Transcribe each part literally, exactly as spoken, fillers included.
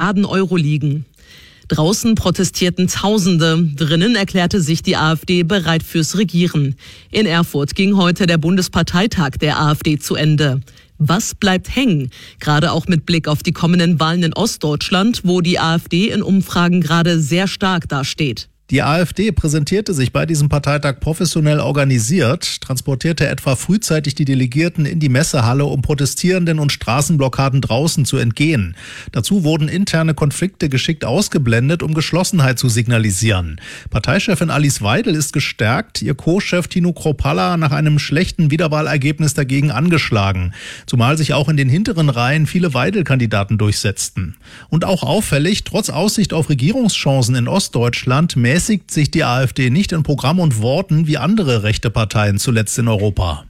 Milliarden Euro liegen. Draußen protestierten Tausende, drinnen erklärte sich die AfD bereit fürs Regieren. In Erfurt ging heute der Bundesparteitag der AfD zu Ende. Was bleibt hängen? Gerade auch mit Blick auf die kommenden Wahlen in Ostdeutschland, wo die AfD in Umfragen gerade sehr stark dasteht. Die AfD präsentierte sich bei diesem Parteitag professionell organisiert, transportierte etwa frühzeitig die Delegierten in die Messehalle, um Protestierenden und Straßenblockaden draußen zu entgehen. Dazu wurden interne Konflikte geschickt ausgeblendet, um Geschlossenheit zu signalisieren. Parteichefin Alice Weidel ist gestärkt, ihr Co-Chef Tino Kruppalla nach einem schlechten Wiederwahlergebnis dagegen angeschlagen. Zumal sich auch in den hinteren Reihen viele Weidel-Kandidaten durchsetzten. Und auch auffällig, trotz Aussicht auf Regierungschancen in Ostdeutschland, mäßigt sich die AfD nicht in Programm und Worten wie andere rechte Parteien zuletzt in Europa.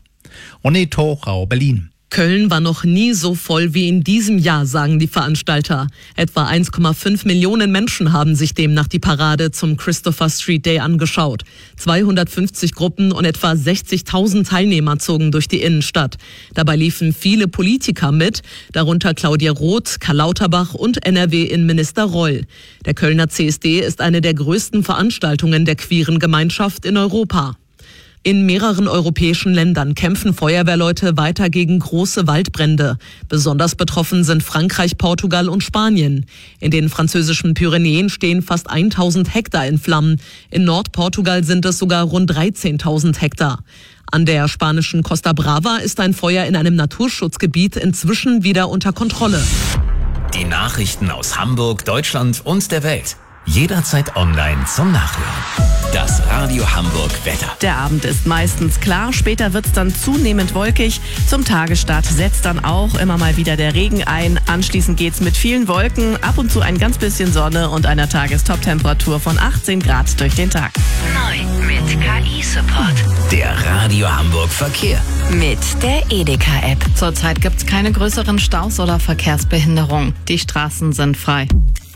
Oneto Rau, Berlin. Köln war noch nie so voll wie in diesem Jahr, sagen die Veranstalter. Etwa eins Komma fünf Millionen Menschen haben sich demnach die Parade zum Christopher Street Day angeschaut. zweihundertfünfzig Gruppen und etwa sechzigtausend Teilnehmer zogen durch die Innenstadt. Dabei liefen viele Politiker mit, darunter Claudia Roth, Karl Lauterbach und N R W-Innenminister Reul. Der Kölner C S D ist eine der größten Veranstaltungen der queeren Gemeinschaft in Europa. In mehreren europäischen Ländern kämpfen Feuerwehrleute weiter gegen große Waldbrände. Besonders betroffen sind Frankreich, Portugal und Spanien. In den französischen Pyrenäen stehen fast tausend Hektar in Flammen. In Nordportugal sind es sogar rund dreizehntausend Hektar. An der spanischen Costa Brava ist ein Feuer in einem Naturschutzgebiet inzwischen wieder unter Kontrolle. Die Nachrichten aus Hamburg, Deutschland und der Welt. Jederzeit online zum Nachhören. Das Radio Hamburg Wetter. Der Abend ist meistens klar, später wird es dann zunehmend wolkig. Zum Tagesstart setzt dann auch immer mal wieder der Regen ein. Anschließend geht's mit vielen Wolken, ab und zu ein ganz bisschen Sonne und einer Tagestop-Temperatur von achtzehn Grad durch den Tag. Neu mit K I-Support. Der Radio Hamburg Verkehr. Mit der Edeka-App. Zurzeit gibt's keine größeren Staus oder Verkehrsbehinderungen. Die Straßen sind frei.